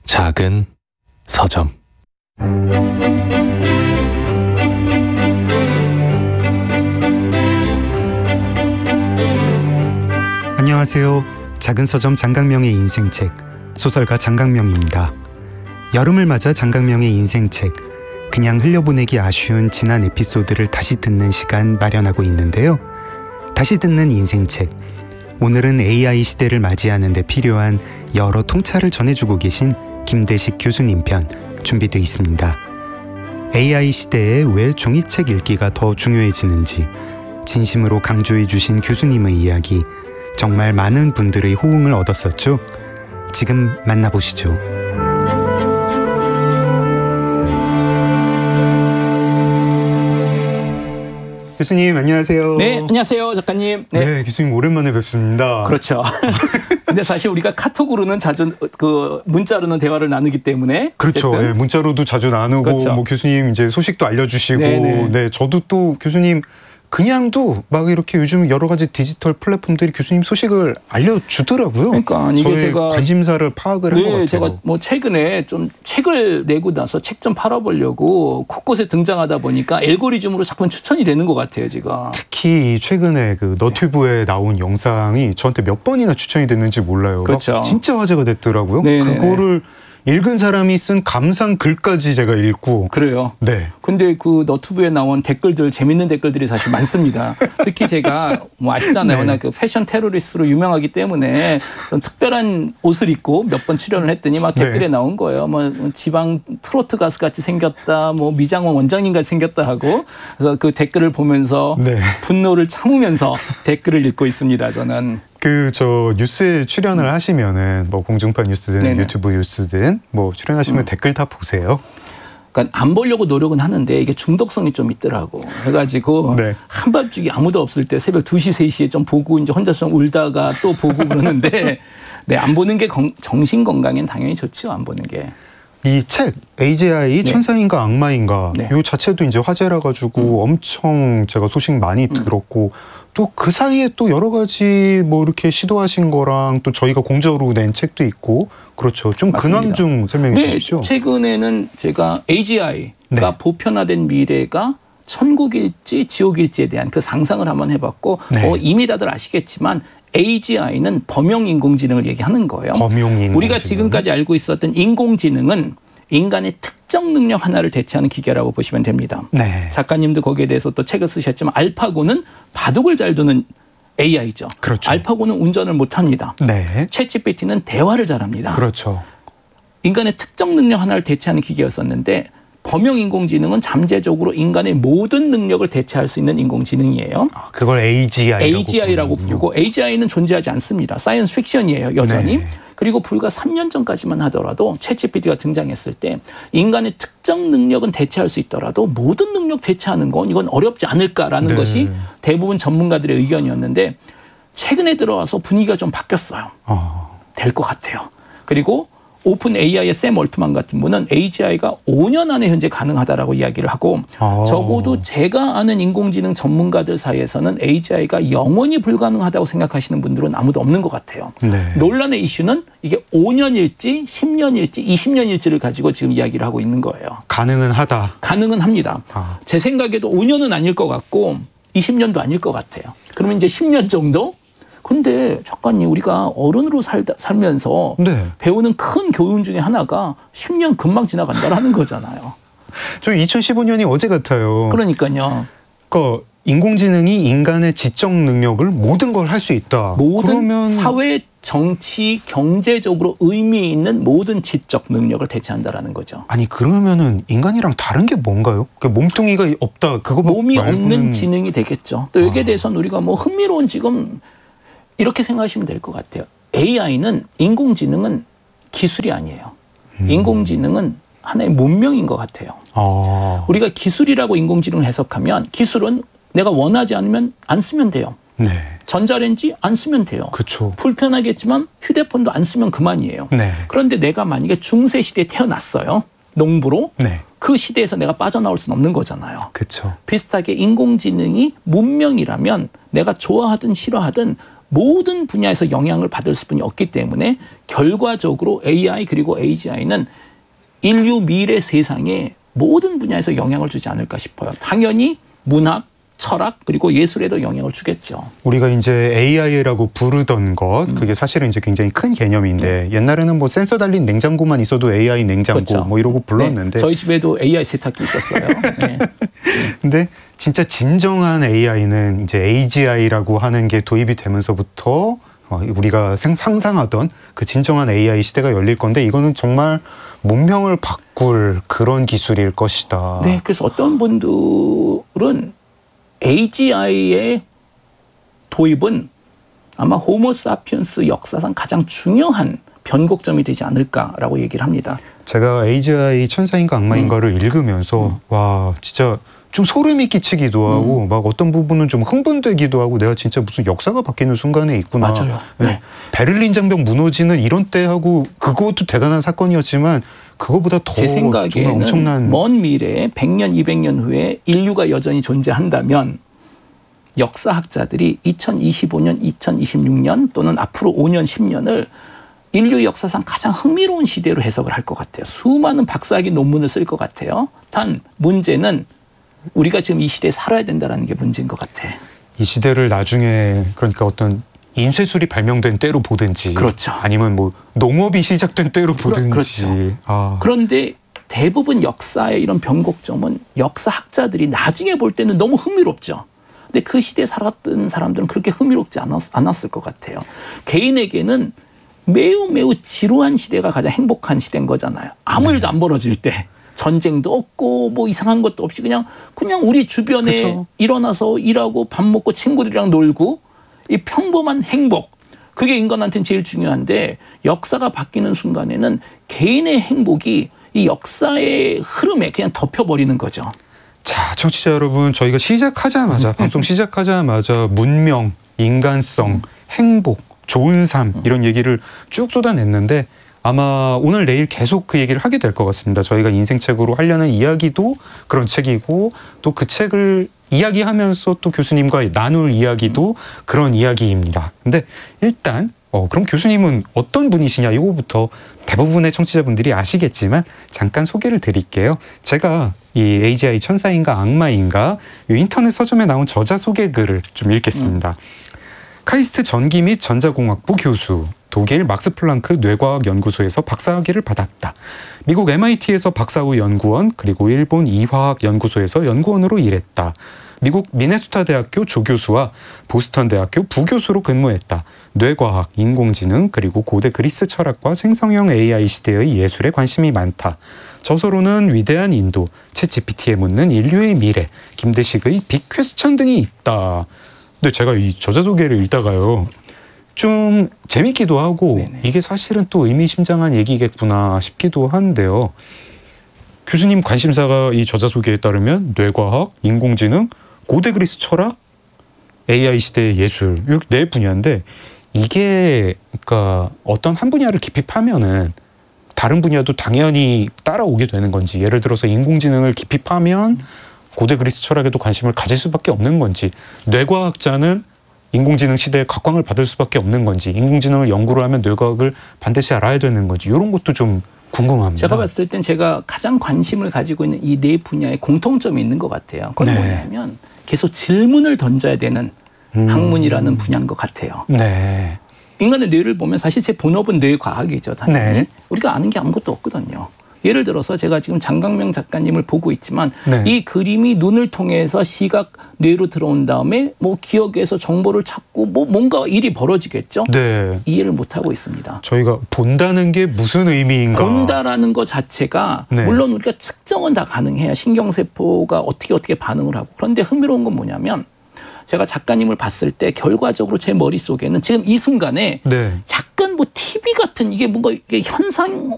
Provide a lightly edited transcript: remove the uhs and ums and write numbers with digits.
작은 서점. 안녕하세요. 작은 서점 장강명의 인생책, 소설가 장강명입니다. 여름을 맞아 장강명의 인생책, 그냥 흘려보내기 아쉬운 지난 에피소드를 다시 듣는 시간 마련하고 있는데요. 다시 듣는 인생책, 오늘은 AI 시대를 맞이하는 데 필요한 여러 통찰을 전해주고 계신 김대식 교수님 편 준비되어 있습니다. AI 시대에 왜 종이책 읽기가 더 중요해지는지 진심으로 강조해 주신 교수님의 이야기, 정말 많은 분들의 호응을 얻었었죠. 지금 만나보시죠. 교수님 안녕하세요. 네, 안녕하세요 작가님. 네, 교수님 오랜만에 뵙습니다. 그렇죠. 근데 사실 우리가 카톡으로는 자주 문자로는 대화를 나누기 때문에 그렇죠. 네, 문자로도 자주 나누고 그렇죠. 뭐 교수님 이제 소식도 알려주시고 네네. 네, 저도 또 교수님 그냥도 막 이렇게 요즘 여러 가지 디지털 플랫폼들이 교수님 소식을 알려주더라고요. 그러니까 이게 저의 제가 관심사를 파악을 한 것 같아요. 제가 뭐 최근에 좀 책을 내고 나서 책 좀 팔아보려고 곳곳에 등장하다 보니까 알고리즘으로 자꾸 추천이 되는 것 같아요, 제가. 특히 최근에 그 너튜브에 나온 영상이 저한테 몇 번이나 추천이 됐는지 몰라요. 그렇죠. 막 진짜 화제가 됐더라고요. 네네네. 그거를 읽은 사람이 쓴 감상 글까지 제가 읽고. 그래요. 네. 근데 그 너튜브에 나온 댓글들, 재밌는 댓글들이 사실 많습니다. 특히 제가 뭐 아시잖아요. 네. 나 그 패션 테러리스트로 유명하기 때문에 좀 특별한 옷을 입고 몇 번 출연을 했더니 막 댓글에 네. 나온 거예요. 뭐 지방 트로트 가수 같이 생겼다, 뭐 미장원 원장님 같이 생겼다 하고. 그래서 그 댓글을 보면서 네. 분노를 참으면서 댓글을 읽고 있습니다. 저는. 저 뉴스에 출연을 하시면은 뭐 공중파 뉴스든 네네. 유튜브 뉴스든 뭐 출연하시면 댓글 다 보세요. 그러니까 안 보려고 노력은 하는데 이게 중독성이 좀 있더라고. 그래가지고 네. 한밤중에 아무도 없을 때 새벽 2시, 3시에 좀 보고 이제 혼자 좀 울다가 또 보고 그러는데 네, 안 보는 게 정신 건강엔 당연히 좋죠. 안 보는 게. 이 책 AGI 네. 천사인가 악마인가 네. 요 자체도 이제 화제라 가지고 엄청 제가 소식 많이 들었고 또 그 사이에 또 여러 가지 뭐 이렇게 시도하신 거랑 또 저희가 공저로 낸 책도 있고 그렇죠. 좀 맞습니다. 근황 좀 설명해 네, 주십시오. 최근에는 제가 AGI가 네. 보편화된 미래가 천국일지 지옥일지에 대한 그 상상을 한번 해봤고 네. 이미 다들 아시겠지만 AGI는 범용 인공지능을 얘기하는 거예요. 범용 인공지능. 우리가 지금까지 알고 있었던 인공지능은 인간의 특정 능력 하나를 대체하는 기계라고 보시면 됩니다. 네. 작가님도 거기에 대해서 또 책을 쓰셨지만 알파고는 바둑을 잘 두는 AI죠. 그렇죠. 알파고는 운전을 못합니다. 네. 챗GPT는 대화를 잘합니다. 그렇죠. 인간의 특정 능력 하나를 대체하는 기계였었는데 범용 인공지능은 잠재적으로 인간의 모든 능력을 대체할 수 있는 인공지능이에요. 그걸 AGI라고 부르고 AGI는 존재하지 않습니다. 사이언스 픽션이에요, 여전히. 네. 그리고 불과 3년 전까지만 하더라도 챗GPT가 등장했을 때 인간의 특정 능력은 대체할 수 있더라도 모든 능력 대체하는 건 이건 어렵지 않을까라는 네. 것이 대부분 전문가들의 의견이었는데 최근에 들어와서 분위기가 좀 바뀌었어요. 될 것 같아요. 그리고 오픈 AI의 샘 올트만 같은 분은 AGI가 5년 안에 현재 가능하다라고 이야기를 하고 적어도 제가 아는 인공지능 전문가들 사이에서는 AGI가 영원히 불가능하다고 생각하시는 분들은 아무도 없는 것 같아요. 네. 논란의 이슈는 이게 5년일지 10년일지 20년일지를 가지고 지금 이야기를 하고 있는 거예요. 가능은 하다. 가능은 합니다. 제 생각에도 5년은 아닐 것 같고 20년도 아닐 것 같아요. 그러면 이제 10년 정도? 근데 작가님 우리가 어른으로 살면서 네. 배우는 큰 교훈 중에 하나가 10년 금방 지나간다라는 거잖아요. 저 2015년이 어제 같아요. 그러니까요. 그러니까 인공지능이 인간의 지적 능력을 모든 걸 할 수 있다. 모든 그러면 사회, 정치, 경제적으로 의미 있는 모든 지적 능력을 대체한다라는 거죠. 아니 그러면은 인간이랑 다른 게 뭔가요? 몸뚱이가 없다. 그거 몸이 말고는... 없는 지능이 되겠죠. 또 여기에 대해서는 우리가 뭐 흥미로운 지금 이렇게 생각하시면 될 것 같아요. AI는 인공지능은 기술이 아니에요. 인공지능은 하나의 문명인 것 같아요. 우리가 기술이라고 인공지능을 해석하면 기술은 내가 원하지 않으면 안 쓰면 돼요. 네. 전자레인지 안 쓰면 돼요. 그렇죠. 불편하겠지만 휴대폰도 안 쓰면 그만이에요. 네. 그런데 내가 만약에 중세 시대에 태어났어요. 농부로. 네. 그 시대에서 내가 빠져나올 수는 없는 거잖아요. 그렇죠. 비슷하게 인공지능이 문명이라면 내가 좋아하든 싫어하든 모든 분야에서 영향을 받을 수뿐이 없기 때문에 결과적으로 AI 그리고 AGI는 인류 미래 세상에 모든 분야에서 영향을 주지 않을까 싶어요. 당연히 문학, 철학 그리고 예술에도 영향을 주겠죠. 우리가 이제 AI라고 부르던 것 그게 사실은 이제 굉장히 큰 개념인데 옛날에는 뭐 센서 달린 냉장고만 있어도 AI 냉장고 그렇죠. 뭐 이러고 불렀는데 네, 저희 집에도 AI 세탁기 있었어요. 네. 근데 진짜 진정한 AI는 이제 AGI라고 하는 게 도입이 되면서부터 우리가 상상하던 그 진정한 AI 시대가 열릴 건데 이거는 정말 문명을 바꿀 그런 기술일 것이다. 네, 그래서 어떤 분들은 AGI의 도입은 아마 호모사피엔스 역사상 가장 중요한 변곡점이 되지 않을까라고 얘기를 합니다. 제가 AGI 천사인가 악마인가를 읽으면서 와 진짜 좀 소름이 끼치기도 하고 막 어떤 부분은 좀 흥분되기도 하고 내가 진짜 무슨 역사가 바뀌는 순간에 있구나. 맞아요. 네. 베를린 장벽 무너지는 이런 때하고 그것도 대단한 사건이었지만 그거보다 더 제 생각에는 엄청난 먼 미래에 100년, 200년 후에 인류가 여전히 존재한다면 역사학자들이 2025년, 2026년 또는 앞으로 5년, 10년을 인류 역사상 가장 흥미로운 시대로 해석을 할 것 같아요. 수많은 박사학위 논문을 쓸 것 같아요. 단 문제는 우리가 지금 이 시대에 살아야 된다는 게 문제인 것 같아. 이 시대를 나중에 그러니까 어떤 인쇄술이 발명된 때로 보든지 그렇죠. 아니면 뭐 농업이 시작된 때로 보든지 그렇죠. 그런데 대부분 역사의 이런 변곡점은 역사학자들이 나중에 볼 때는 너무 흥미롭죠. 근데 그 시대에 살았던 사람들은 그렇게 흥미롭지 않았을 것 같아요. 개인에게는 매우 지루한 시대가 가장 행복한 시대인 거잖아요. 아무 일도 안 벌어질 때. 전쟁도 없고 뭐 이상한 것도 없이 그냥 우리 주변에 그쵸. 일어나서 일하고 밥 먹고 친구들이랑 놀고 이 평범한 행복. 그게 인간한테는 제일 중요한데 역사가 바뀌는 순간에는 개인의 행복이 이 역사의 흐름에 그냥 덮여버리는 거죠. 자, 청취자 여러분, 저희가 시작하자마자 방송 시작하자마자 문명, 인간성, 행복, 좋은 삶 이런 얘기를 쭉 쏟아냈는데 아마 오늘 내일 계속 그 얘기를 하게 될 것 같습니다. 저희가 인생책으로 하려는 이야기도 그런 책이고 또 그 책을 이야기하면서 또 교수님과 나눌 이야기도 그런 이야기입니다. 근데 일단 그럼 교수님은 어떤 분이시냐 이거부터 대부분의 청취자분들이 아시겠지만 잠깐 소개를 드릴게요. 제가 이 AGI 천사인가 악마인가 이 인터넷 서점에 나온 저자 소개 글을 좀 읽겠습니다. 카이스트 전기 및 전자공학부 교수, 독일 막스 플랑크 뇌과학연구소에서 박사학위를 받았다. 미국 MIT에서 박사 후 연구원, 그리고 일본 이화학연구소에서 연구원으로 일했다. 미국 미네소타 대학교 조교수와 보스턴 대학교 부교수로 근무했다. 뇌과학, 인공지능, 그리고 고대 그리스 철학과 생성형 AI 시대의 예술에 관심이 많다. 저서로는 위대한 인도, 챗GPT에 묻는 인류의 미래, 김대식의 빅 퀘스천 등이 있다. 근데 제가 이 저자 소개를 읽다가요. 좀 재밌기도 하고 네네. 이게 사실은 또 의미심장한 얘기겠구나 싶기도 한데요. 교수님 관심사가 이 저자 소개에 따르면 뇌과학, 인공지능, 고대 그리스 철학, AI 시대의 예술 이 네 분야인데 이게 그러니까 어떤 한 분야를 깊이 파면은 다른 분야도 당연히 따라오게 되는 건지 예를 들어서 인공지능을 깊이 파면 고대 그리스 철학에도 관심을 가질 수밖에 없는 건지 뇌과학자는 인공지능 시대에 각광을 받을 수밖에 없는 건지 인공지능을 연구를 하면 뇌과학을 반드시 알아야 되는 건지 이런 것도 좀 궁금합니다. 제가 봤을 땐 제가 가장 관심을 가지고 있는 이 네 분야에 공통점이 있는 것 같아요. 그건 뭐냐면 계속 질문을 던져야 되는 학문이라는 분야인 것 같아요. 네. 인간의 뇌를 보면 사실 제 본업은 뇌과학이죠. 당연히. 네. 우리가 아는 게 아무것도 없거든요. 예를 들어서 제가 지금 장강명 작가님을 보고 있지만 네. 이 그림이 눈을 통해서 시각 뇌로 들어온 다음에 뭐 기억에서 정보를 찾고 뭐 뭔가 일이 벌어지겠죠. 네. 이해를 못하고 있습니다. 저희가 본다는 게 무슨 의미인가? 본다라는 것 자체가 네. 물론 우리가 측정은 다 가능해요. 신경세포가 어떻게 반응을 하고. 그런데 흥미로운 건 뭐냐면 제가 작가님을 봤을 때 결과적으로 제 머릿속에는 지금 이 순간에 네. 약간 뭐 TV 같은 이게 뭔가 이게 현상